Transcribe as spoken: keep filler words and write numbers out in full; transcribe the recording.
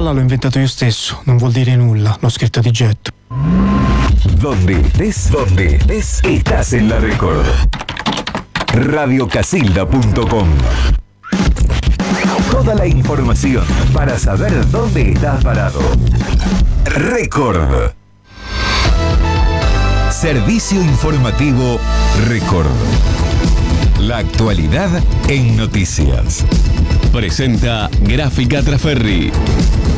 là l'ho inventato io stesso, non vuol dire nulla, l'ho scritto di getto. Donde estés, donde estés, estás en la Record. radio casilda punto com. Toda la información para saber dónde estás parado. Record. Servicio informativo Record. La actualidad en noticias. Presenta Gráfica Traferri.